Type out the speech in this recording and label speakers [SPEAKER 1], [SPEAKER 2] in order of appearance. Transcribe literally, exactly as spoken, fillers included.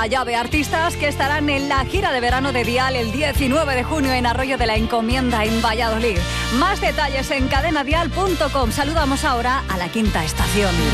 [SPEAKER 1] la llave. Artistas que estarán en la gira de verano de Dial el diecinueve de junio en Arroyo de la Encomienda, en Valladolid. Más detalles en cadena dial punto com. Saludamos ahora a la quinta estación.